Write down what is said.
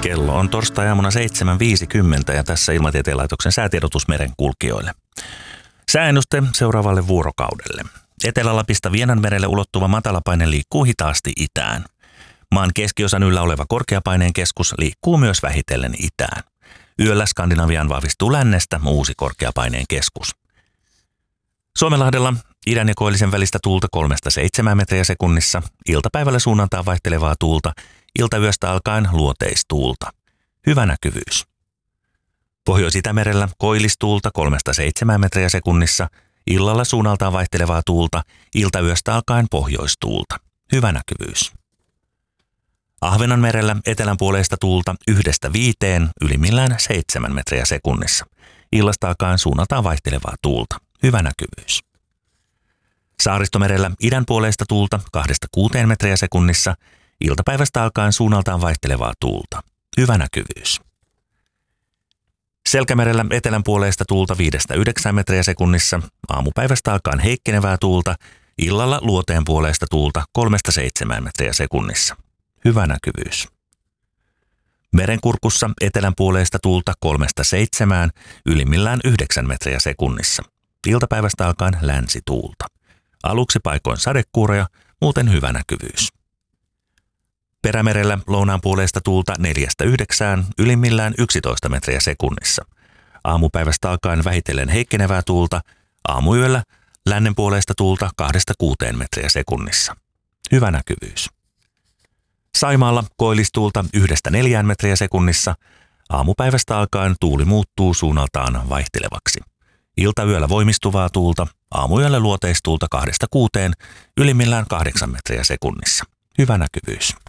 Kello on torstai-aamuna 7.50 ja tässä Ilmatieteen laitoksen säätiedotus merenkulkijoille. Sääennuste seuraavalle vuorokaudelle. Etelä-Lapista Vienanmerelle ulottuva matalapaine liikkuu hitaasti itään. Maan keskiosan yllä oleva korkeapaineen keskus liikkuu myös vähitellen itään. Yöllä Skandinaviaan vahvistuu lännestä uusi korkeapaineen keskus. Suomenlahdella idän ja koillisen välistä tuulta 3-7 metriä sekunnissa, iltapäivällä suunnaltaan vaihtelevaa tuulta, iltayöstä alkaen luoteistuulta. Hyvä näkyvyys. Pohjois-Itämerellä koillistuulta 3-7 metriä sekunnissa, illalla suunnaltaan vaihtelevaa tuulta, iltayöstä alkaen pohjoistuulta. Hyvä näkyvyys. Ahvenanmerellä etelänpuoleista tuulta 1-5, ylimmillään 7 metriä sekunnissa. Illasta alkaen suunnaltaan vaihtelevaa tuulta. Hyvä näkyvyys. Saaristomerellä idänpuoleista tuulta 2-6 metriä sekunnissa, iltapäivästä alkaen suunnaltaan vaihtelevaa tuulta. Hyvä näkyvyys. Selkämerellä etelänpuoleista tuulta 5-9 metriä sekunnissa, aamupäivästä alkaen heikkenevää tuulta, illalla luoteenpuoleista tuulta 3-7 metriä sekunnissa. Hyvä näkyvyys. Merenkurkussa etelänpuoleista tuulta 3-7, ylimmillään 9 metriä sekunnissa. Iltapäivästä alkaen länsituulta. Aluksi paikoin sadekuureja, muuten hyvä näkyvyys. Perämerellä lounaanpuoleista tuulta 4-9, ylimmillään 11 metriä sekunnissa. Aamupäivästä alkaen vähitellen heikkenevää tuulta, aamuyöllä lännenpuoleista tuulta 2-6 metriä sekunnissa. Hyvä näkyvyys. Saimaalla koillistuulta 1-4 metriä sekunnissa, aamupäivästä alkaen tuuli muuttuu suunnaltaan vaihtelevaksi. Iltayöllä voimistuvaa tuulta, aamuyöllä luoteistuulta 2-6, ylimmillään 8 metriä sekunnissa. Hyvä näkyvyys.